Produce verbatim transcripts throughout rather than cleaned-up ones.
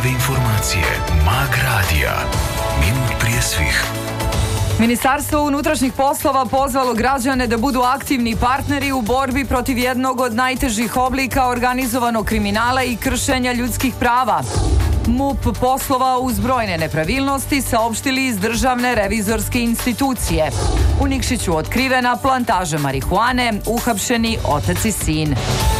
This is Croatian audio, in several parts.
Prave informacije. Mag radija. Minut prije svih. Ministarstvo unutrašnjih poslova pozvalo građane da budu aktivni partneri u borbi protiv jednog od najtežih oblika organizovanog kriminala i kršenja ljudskih prava. MUP poslova uz brojne nepravilnosti saopštili iz Državne revizorske institucije. U Nikšiću otkrivena plantaža marihuane, uhapšeni otac i sin.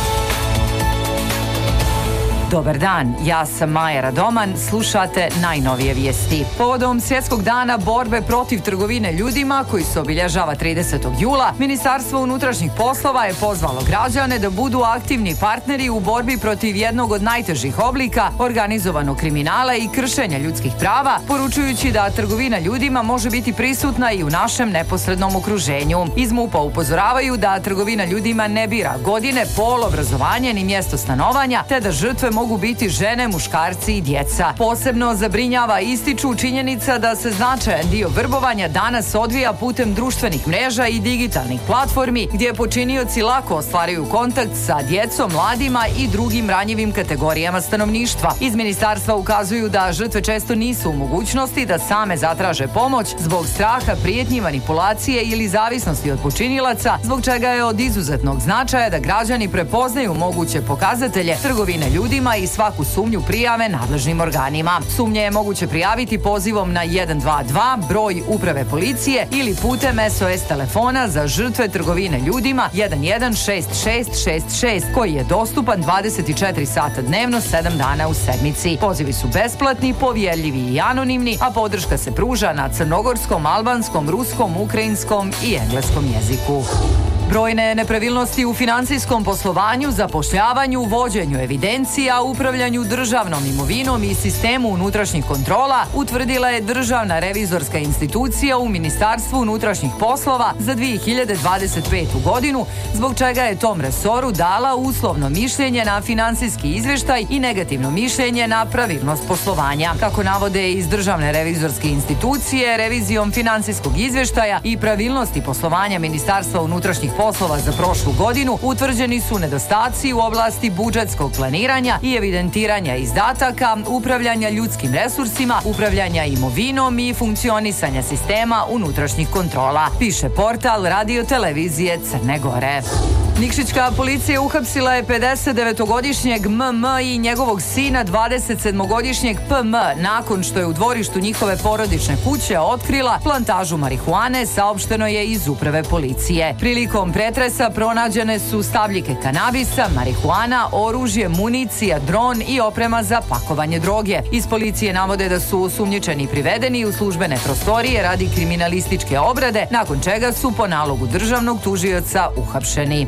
Dobar dan, ja sam Maja Radoman, slušate najnovije vijesti. Povodom Svjetskog dana borbe protiv trgovine ljudima, koji se obilježava tridesetog jula, Ministarstvo unutrašnjih poslova je pozvalo građane da budu aktivni partneri u borbi protiv jednog od najtežih oblika organizovanog kriminala i kršenja ljudskih prava, poručujući da trgovina ljudima može biti prisutna i u našem neposrednom okruženju. Iz MUP-a upozoravaju da trgovina ljudima ne bira godine, pol, obrazovanje ni mjesto stanovanja, te da žrtve mogu biti žene, muškarci i djeca. Posebno zabrinjava i ističu činjenica da se značajan dio vrbovanja danas odvija putem društvenih mreža i digitalnih platformi, gdje počinioci lako ostvaruju kontakt sa djecom, mladima i drugim ranjivim kategorijama stanovništva. Iz ministarstva ukazuju da žrtve često nisu u mogućnosti da same zatraže pomoć zbog straha, prijetnji, manipulacije ili zavisnosti od počinilaca, zbog čega je od izuzetnog značaja da građani prepoznaju moguće pokazatelje trgovine ljudima i svaku sumnju prijave nadležnim organima. Sumnje je moguće prijaviti pozivom na jedan dva dva, broj uprave policije, ili putem S O S telefona za žrtve trgovine ljudima jedan jedan šest šest šest šest, koji je dostupan dvadeset četiri sata dnevno, sedam dana u sedmici. Pozivi su besplatni, povjerljivi i anonimni, a podrška se pruža na crnogorskom, albanskom, ruskom, ukrajinskom i engleskom jeziku. Brojne nepravilnosti u financijskom poslovanju, zapošljavanju, vođenju evidencija, upravljanju državnom imovinom i sistemu unutrašnjih kontrola utvrdila je Državna revizorska institucija u Ministarstvu unutrašnjih poslova za dvije hiljade dvadeset petu godinu, zbog čega je tom resoru dala uslovno mišljenje na financijski izvještaj i negativno mišljenje na pravilnost poslovanja. Kako navode iz Državne revizorske institucije, revizijom financijskog izvještaja i pravilnosti poslovanja Ministarstva unutrašnjih poslova za prošlu godinu utvrđeni su nedostaci u oblasti budžetskog planiranja i evidentiranja izdataka, upravljanja ljudskim resursima, upravljanja imovinom i funkcionisanja sistema unutrašnjih kontrola, piše portal Radio televizije Crne Gore. Nikšićka policija uhapsila je pedesetdevetogodišnjeg M M i njegovog sina dvadesetsedmogodišnjeg P M nakon što je u dvorištu njihove porodične kuće otkrila plantažu marihuane, saopšteno je iz uprave policije. Prilikom pretresa pronađene su stabljike kanabisa, marihuana, oružje, municija, dron i oprema za pakovanje droge. Iz policije navode da su osumnjičeni privedeni u službene prostorije radi kriminalističke obrade, nakon čega su po nalogu državnog tužioca uhapšeni.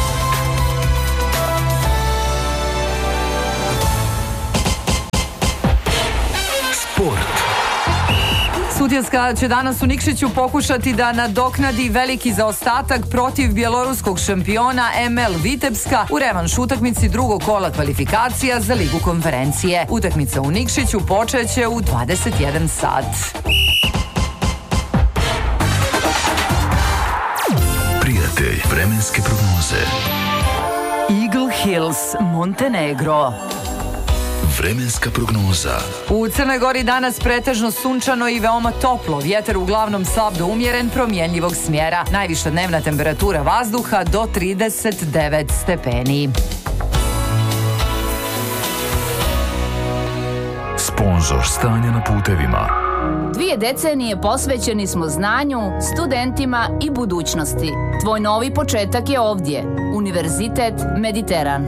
Sutjeska će danas u Nikšiću pokušati da nadoknadi veliki zaostatak protiv bjeloruskog šampiona M L Vitebska u revanš utakmici drugog kola kvalifikacija za Ligu konferencije. Utakmica u Nikšiću počeće u dvadeset jedan sat. Prijatelj vremenske prognoze. Eagle Hills, Montenegro. Vremenska prognoza. U Crnoj Gori danas pretežno sunčano i veoma toplo. Vjetar uglavnom slab do umjeren, promjenjivog smjera. Najviša dnevna temperatura vazduha do trideset devet stepeni. Sponzor stanja na putevima. Dvije decenije posvećeni smo znanju, studentima i budućnosti. Tvoj novi početak je ovdje. Univerzitet Mediteran.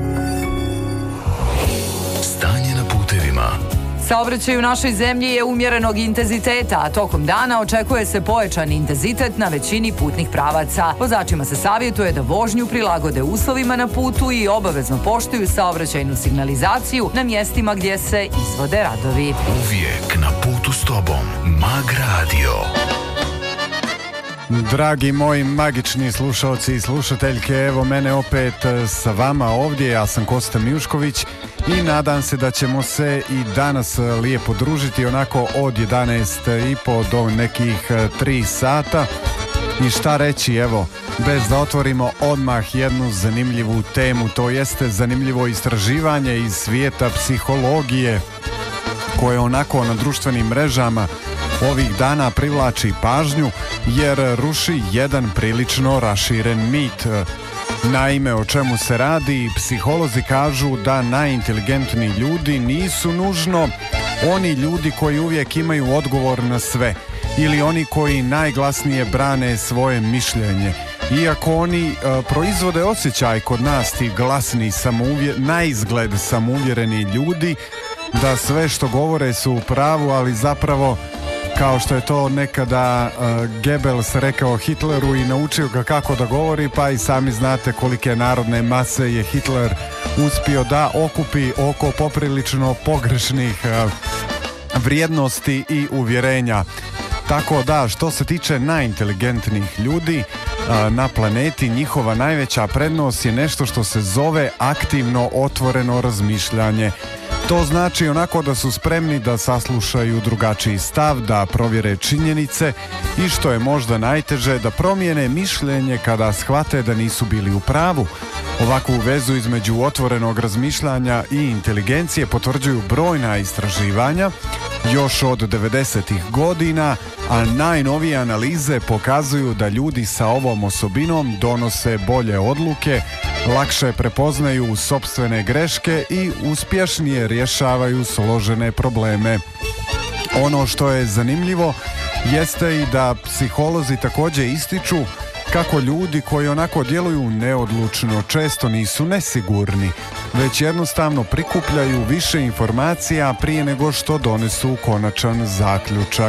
Stanje na putevima. Saobraćaj u našoj zemlji je umjerenog intenziteta, a tokom dana očekuje se pojačan intenzitet na većini putnih pravaca. Vozačima se savjetuje da vožnju prilagode uslovima na putu i obavezno poštuju saobraćajnu signalizaciju na mjestima gdje se izvode radovi. Uvijek na putu s tobom. Mag Radio. Dragi moji magični slušalci i slušateljke, evo mene opet sa vama ovdje, ja sam Kosta Mijušković i nadam se da ćemo se i danas lijepo družiti onako od jedanaest i po do nekih tri sata. I šta reći, evo, bez da otvorimo odmah jednu zanimljivu temu, to jeste zanimljivo istraživanje iz svijeta psihologije. koje onako na društvenim mrežama ovih dana privlači pažnju jer ruši jedan prilično raširen mit. Naime, o čemu se radi? Psiholozi kažu da najinteligentniji ljudi nisu nužno oni ljudi koji uvijek imaju odgovor na sve ili oni koji najglasnije brane svoje mišljenje. Iako oni e, proizvode osjećaj kod nas, ti glasni, samouvjer, naizgled samouvjereni ljudi, da sve što govore su u pravu, ali zapravo, kao što je to nekada uh, Goebbels rekao Hitleru i naučio ga kako da govori, pa i sami znate kolike narodne mase je Hitler uspio da okupi oko poprilično pogrešnih uh, vrijednosti i uvjerenja. Tako da, što se tiče najinteligentnijih ljudi uh, na planeti, njihova najveća prednost je nešto što se zove aktivno otvoreno razmišljanje. To znači onako da su spremni da saslušaju drugačiji stav, da provjere činjenice i što je možda najteže, da promijene mišljenje kada shvate da nisu bili u pravu. Ovakvu vezu između otvorenog razmišljanja i inteligencije potvrđuju brojna istraživanja još od devedesetih godina, a najnovije analize pokazuju da ljudi sa ovom osobinom donose bolje odluke, lakše prepoznaju sopstvene greške i uspješnije rješavaju složene probleme. Ono što je zanimljivo jeste i da psiholozi također ističu kako ljudi koji onako djeluju neodlučno često nisu nesigurni, već jednostavno prikupljaju više informacija prije nego što donesu konačan zaključak.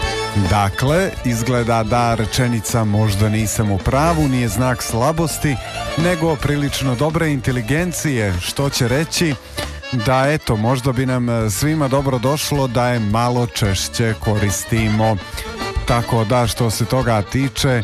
Dakle, izgleda da rečenica možda nisam u pravu nije znak slabosti, nego prilično dobre inteligencije, što će reći da eto, možda bi nam svima dobro došlo da je malo češće koristimo. Tako da, što se toga tiče,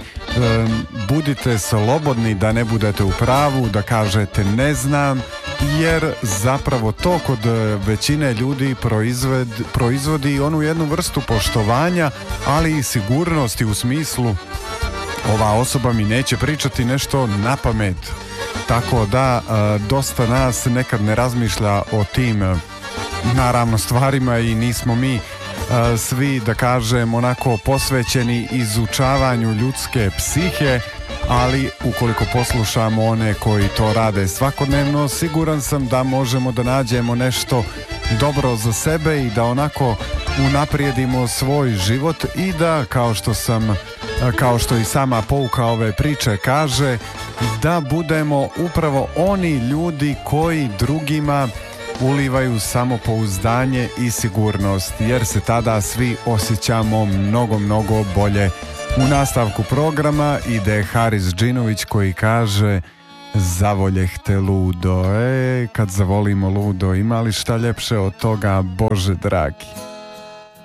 budite slobodni da ne budete u pravu, da kažete ne znam, jer zapravo to kod većine ljudi proizvod, proizvodi onu jednu vrstu poštovanja, ali i sigurnosti u smislu ova osoba mi neće pričati nešto na pamet. Tako da dosta nas nekad ne razmišlja o tim naravno stvarima i nismo mi svi, da kažem, onako posvećeni izučavanju ljudske psihe, ali ukoliko poslušamo one koji to rade svakodnevno, siguran sam da možemo da nađemo nešto dobro za sebe i da onako unaprijedimo svoj život i da, kao što sam, kao što i sama pouka ove priče kaže, da budemo upravo oni ljudi koji drugima ulivaju samopouzdanje i sigurnost, jer se tada svi osjećamo mnogo, mnogo bolje. U nastavku programa ide Haris Džinović koji kaže zavoljeh te ludo. E, kad zavolimo ludo, ima li šta ljepše od toga, Bože dragi?